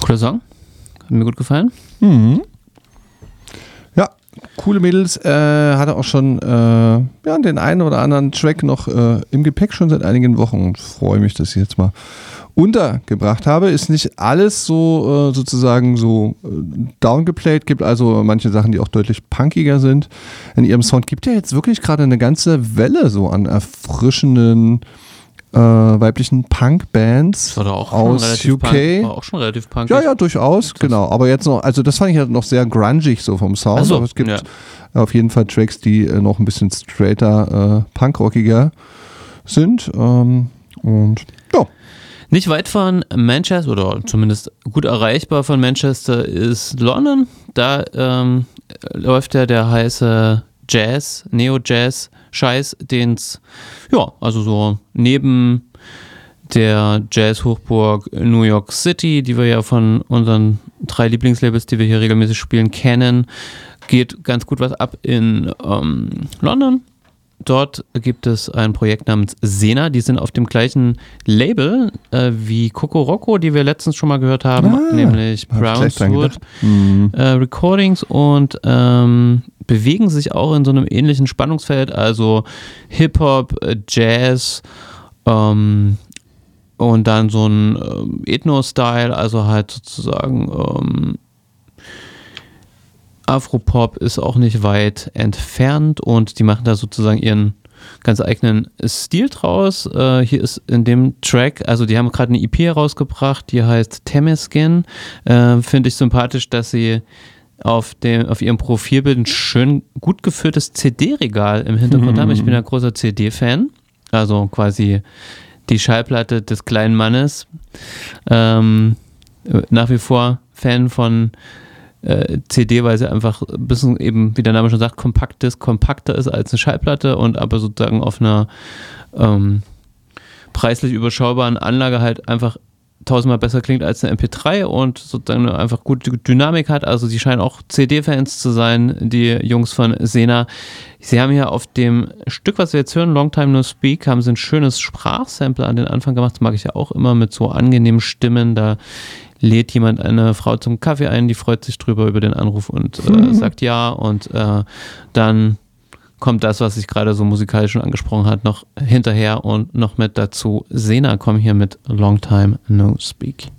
Cooler Song. Hat mir gut gefallen. Mhm. Ja, coole Mädels. Hatte auch schon den einen oder anderen Track noch im Gepäck schon seit einigen Wochen und freue mich, dass ich jetzt mal untergebracht habe. Ist nicht alles so sozusagen so downgeplayt, gibt also manche Sachen, die auch deutlich punkiger sind. In ihrem Sound gibt ja jetzt wirklich gerade eine ganze Welle so an erfrischenden weiblichen Punk-Bands aus UK. War auch schon relativ punkig. Ja, durchaus, genau. Aber jetzt noch, also das fand ich ja noch sehr grungig so vom Sound. So, aber es gibt auf jeden Fall Tracks, die noch ein bisschen straighter, punkrockiger sind. Und ja. Nicht weit von Manchester, oder zumindest gut erreichbar von Manchester, ist London. Da läuft ja der heiße Jazz, Neo-Jazz-Scheiß, den's, also so neben der Jazz-Hochburg New York City, die wir ja von unseren 3 Lieblingslabels, die wir hier regelmäßig spielen, kennen, geht ganz gut was ab in London. Dort gibt es ein Projekt namens Sena, die sind auf dem gleichen Label wie Coco Rocco, die wir letztens schon mal gehört haben, nämlich Brownswood Recordings, und bewegen sich auch in so einem ähnlichen Spannungsfeld, also Hip-Hop, Jazz und dann so ein Ethno-Style, also halt sozusagen Afropop ist auch nicht weit entfernt, und die machen da sozusagen ihren ganz eigenen Stil draus. Hier ist in dem Track, also die haben gerade eine EP herausgebracht, die heißt Temeskin. Finde ich sympathisch, dass sie auf ihrem Profilbild ein schön gut gefülltes CD-Regal im Hintergrund haben. Ich bin ein großer CD-Fan, also quasi die Schallplatte des kleinen Mannes. Nach wie vor Fan von CD, weil sie einfach ein bisschen eben, wie der Name schon sagt, kompakter ist als eine Schallplatte, und aber sozusagen auf einer preislich überschaubaren Anlage halt einfach 1000-mal besser klingt als eine MP3 und sozusagen einfach gute Dynamik hat. Also die scheinen auch CD-Fans zu sein, die Jungs von Sena. Sie haben hier auf dem Stück, was wir jetzt hören, Long Time No Speak, haben sie ein schönes Sprachsample an den Anfang gemacht. Das mag ich ja auch immer, mit so angenehmen Stimmen. Da lädt jemand eine Frau zum Kaffee ein, die freut sich drüber über den Anruf und sagt ja, und dann kommt das, was ich gerade so musikalisch schon angesprochen habe, noch hinterher und noch mit dazu. Sena kommen hier mit Long Time No Speak.